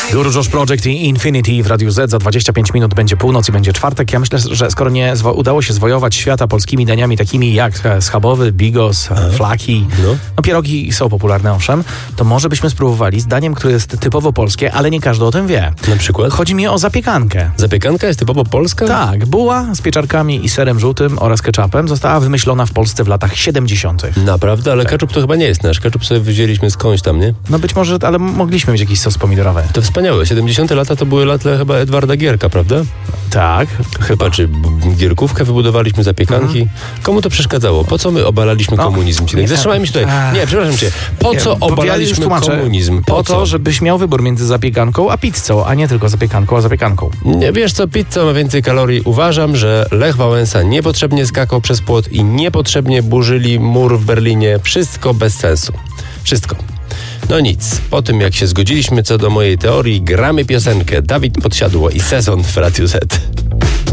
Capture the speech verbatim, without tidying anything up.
Guru Josh Project i Infinity w Radiu Z. Za dwadzieścia pięć minut będzie północ i będzie czwartek. Ja myślę, że skoro nie zwo- udało się zwojować świata polskimi daniami takimi jak schabowy, bigos, Aha. flaki, no. no pierogi są popularne, owszem, to może byśmy spróbowali z daniem, które jest typowo polskie, ale nie każdy o tym wie. Na przykład? Chodzi mi o zapiekankę. Zapiekanka jest typowo polska? Tak. Buła z pieczarkami i serem żółtym oraz ketchupem została wymyślona w Polsce w latach siedemdziesiątych. Naprawdę? Ale tak. ketchup to chyba nie jest nasz. Ketchup sobie wzięliśmy skądś tam, nie? No być może, ale mogliśmy mieć jakiś sos pomidorowy. To wspaniałe. siedemdziesiąte lata to były lata chyba Edwarda Gierka, prawda? Tak. Chyba, czy gierkówkę wybudowaliśmy, zapiekanki. Mhm. Komu to przeszkadzało? Po co my obalaliśmy no, komunizm? Nie, Zatrzymajmy się tutaj. Nie, przepraszam cię. Po co nie, obalaliśmy ja komunizm? Po, po co? to, żebyś miał wybór między zapiekanką a pizzą, a nie tylko zapiekanką a zapiekanką. Nie, wiesz co, pizza ma więcej kalorii. Uważam, że Lech Wałęsa niepotrzebnie skakał przez płot i niepotrzebnie burzyli mur w Berlinie. Wszystko bez sensu. Wszystko. No nic, po tym jak się zgodziliśmy co do mojej teorii, gramy piosenkę Dawid Podsiadło i Sezon w Radiu Z.